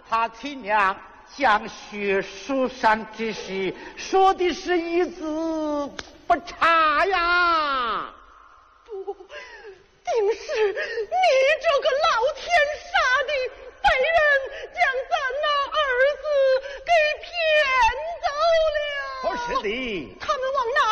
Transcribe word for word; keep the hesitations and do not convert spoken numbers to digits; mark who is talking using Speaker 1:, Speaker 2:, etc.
Speaker 1: 他亲娘讲学书上之事，说的是一字不差呀。
Speaker 2: 不，定是你这个老天师